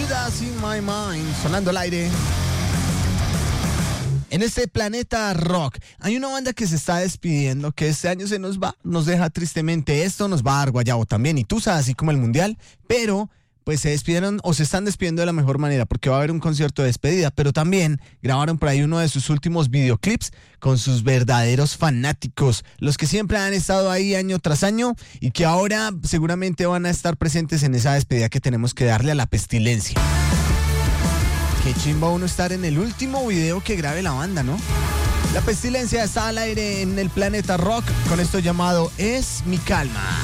Judas in My Mind, sonando al aire. En este planeta rock hay una banda que se está despidiendo, que este año se nos va, nos deja tristemente. Esto nos va a dar guayabo también, y tú sabes, así como el mundial, pero pues se despidieron o se están despidiendo de la mejor manera, porque va a haber un concierto de despedida, pero también grabaron por ahí uno de sus últimos videoclips con sus verdaderos fanáticos, los que siempre han estado ahí año tras año y que ahora seguramente van a estar presentes en esa despedida que tenemos que darle a la Pestilencia. Qué chimba uno estar en el último video que grabe la banda, ¿no? La Pestilencia está al aire en el planeta rock con esto llamado Es mi calma.